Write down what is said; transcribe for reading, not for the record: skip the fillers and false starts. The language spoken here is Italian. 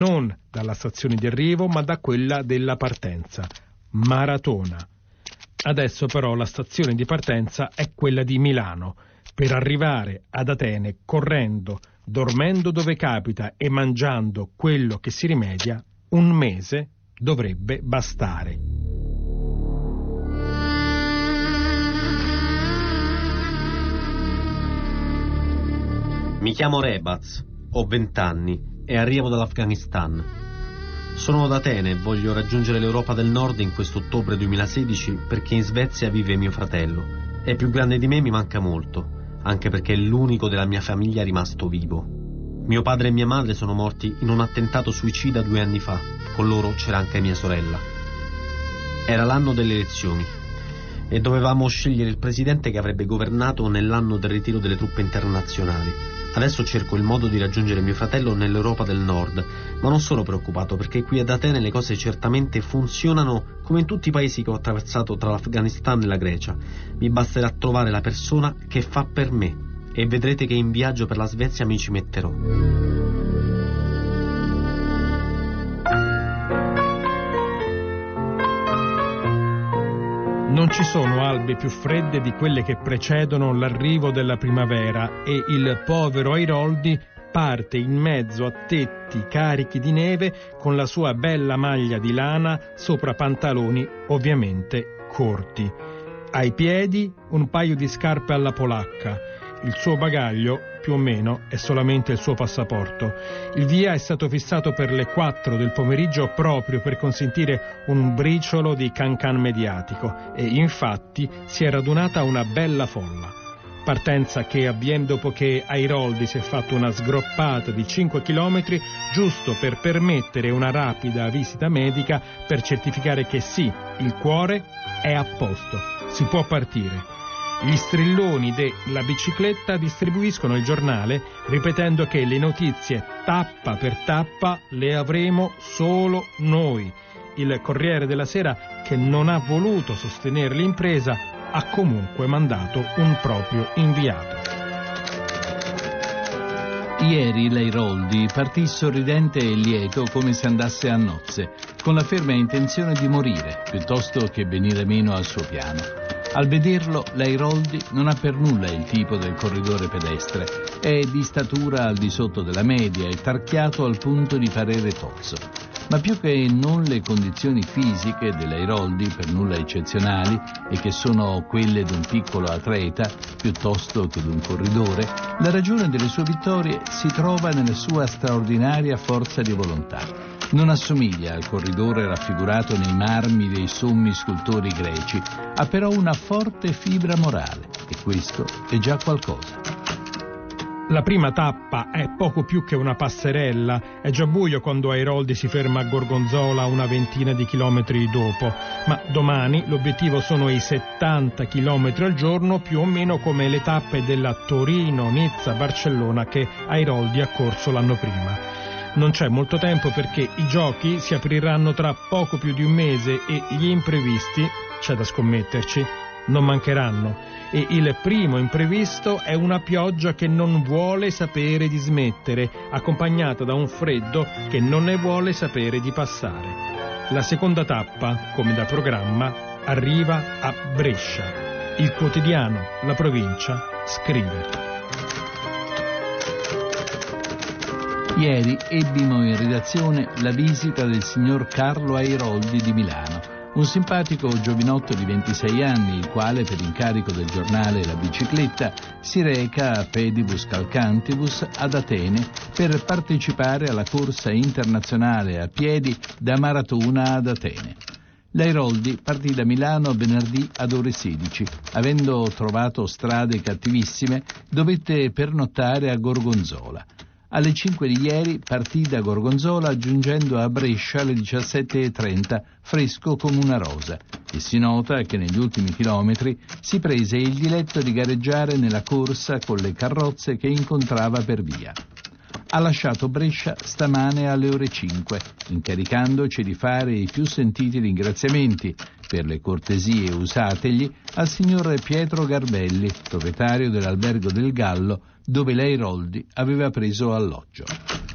non dalla stazione di arrivo ma da quella della partenza. Maratona. Adesso però la stazione di partenza è quella di Milano. Per arrivare ad Atene correndo, dormendo dove capita e mangiando quello che si rimedia, un mese dovrebbe bastare. Mi chiamo Rebaz, ho 20 anni e arrivo dall'Afghanistan. Sono ad Atene e voglio raggiungere l'Europa del Nord in questo ottobre 2016 perché in Svezia vive mio fratello. È più grande di me e mi manca molto, anche perché è l'unico della mia famiglia rimasto vivo. Mio padre e mia madre sono morti in un attentato suicida 2 anni fa. Con loro c'era anche mia sorella. Era l'anno delle elezioni e dovevamo scegliere il presidente che avrebbe governato nell'anno del ritiro delle truppe internazionali. Adesso cerco il modo di raggiungere mio fratello nell'Europa del Nord, ma non sono preoccupato perché qui ad Atene le cose certamente funzionano come in tutti i paesi che ho attraversato tra l'Afghanistan e la Grecia. Mi basterà trovare la persona che fa per me e vedrete che in viaggio per la Svezia mi ci metterò. Non ci sono albe più fredde di quelle che precedono l'arrivo della primavera e il povero Airoldi parte in mezzo a tetti carichi di neve con la sua bella maglia di lana sopra pantaloni ovviamente corti. Ai piedi un paio di scarpe alla polacca. Il suo bagaglio, più o meno, è solamente il suo passaporto. Il via è stato fissato per le 4 del pomeriggio proprio per consentire un briciolo di cancan mediatico e infatti si è radunata una bella folla. Partenza che avviene dopo che Airoldi si è fatto una sgroppata di 5 chilometri giusto per permettere una rapida visita medica per certificare che sì, il cuore è a posto, si può partire. Gli strilloni della bicicletta distribuiscono il giornale ripetendo che le notizie tappa per tappa le avremo solo noi. Il Corriere della Sera, che non ha voluto sostenere l'impresa, ha comunque mandato un proprio inviato. Ieri l'Airoldi partì sorridente e lieto come se andasse a nozze, con la ferma intenzione di morire piuttosto che venire meno al suo piano. Al vederlo, l'Airoldi non ha per nulla il tipo del corridore pedestre. È di statura al di sotto della media e tarchiato al punto di parere tozzo. Ma più che non le condizioni fisiche dell'Airoldi, per nulla eccezionali, e che sono quelle di un piccolo atleta, piuttosto che di un corridore, la ragione delle sue vittorie si trova nella sua straordinaria forza di volontà. Non assomiglia al corridore raffigurato nei marmi dei sommi scultori greci, ha però una forte fibra morale e questo è già qualcosa. La prima tappa è poco più che una passerella, è già buio quando Airoldi si ferma a Gorgonzola una ventina di chilometri dopo, ma domani l'obiettivo sono i 70 chilometri al giorno, più o meno come le tappe della Torino-Nizza-Barcellona che Airoldi ha corso l'anno prima. Non c'è molto tempo perché i giochi si apriranno tra poco più di un mese e gli imprevisti, c'è da scommetterci, non mancheranno. E il primo imprevisto è una pioggia che non vuole sapere di smettere, accompagnata da un freddo che non ne vuole sapere di passare. La seconda tappa, come da programma, arriva a Brescia. Il quotidiano La Provincia scrive: Ieri ebbimo in redazione la visita del signor Carlo Airoldi di Milano, un simpatico giovinotto di 26 anni, il quale per incarico del giornale La Bicicletta si reca a pedibus calcantibus ad Atene per partecipare alla corsa internazionale a piedi da Maratona ad Atene. L'Airoldi partì da Milano venerdì ad ore 16. Avendo trovato strade cattivissime, dovette pernottare a Gorgonzola. Alle 5 di ieri partì da Gorgonzola giungendo a Brescia alle 17:30, fresco come una rosa, e si nota che negli ultimi chilometri si prese il diletto di gareggiare nella corsa con le carrozze che incontrava per via. Ha lasciato Brescia stamane alle ore 5, incaricandoci di fare i più sentiti ringraziamenti per le cortesie usategli al signor Pietro Garbelli, proprietario dell'albergo del Gallo, dove l'Airoldi aveva preso alloggio.